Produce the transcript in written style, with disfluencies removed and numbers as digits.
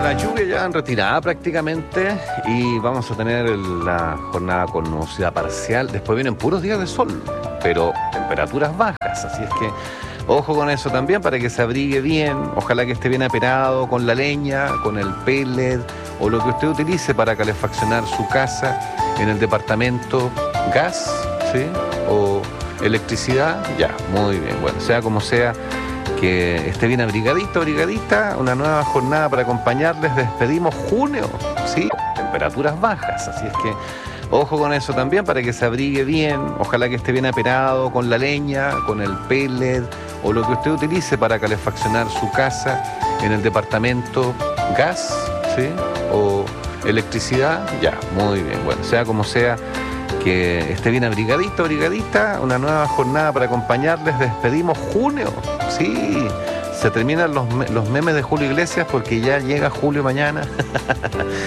La lluvia ya en retirada prácticamente y vamos a tener la jornada con nubosidad parcial. Después vienen puros días de sol, pero temperaturas bajas. Así es que ojo con eso también para que se abrigue bien. Ojalá que esté bien aperado con la leña, con el pellet o lo que usted utilice para calefaccionar su casa en el departamento. Gas, ¿sí? O electricidad, ya, muy bien. Bueno, sea como sea, que esté bien abrigadito, abrigadita, una nueva jornada para acompañarles. Despedimos junio, ¿sí? Temperaturas bajas, así es que ojo con eso también para que se abrigue bien. Ojalá que esté bien aperado con la leña, con el pellet o lo que usted utilice para calefaccionar su casa en el departamento. Gas, ¿sí? O electricidad, ya, muy bien. Bueno, sea como sea, que esté bien abrigadito, abrigadita, una nueva jornada para acompañarles. Despedimos junio, sí, se terminan los memes de Julio Iglesias porque ya llega julio mañana.